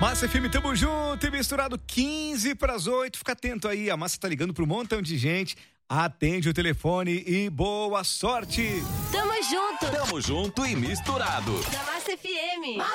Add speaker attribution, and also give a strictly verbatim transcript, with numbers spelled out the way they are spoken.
Speaker 1: Massa F M, tamo junto e misturado, quinze para as oito. Fica atento aí, a Massa tá ligando para um montão de gente. Atende o telefone e boa sorte.
Speaker 2: Tamo junto.
Speaker 3: Tamo junto e misturado.
Speaker 2: Da Massa F M.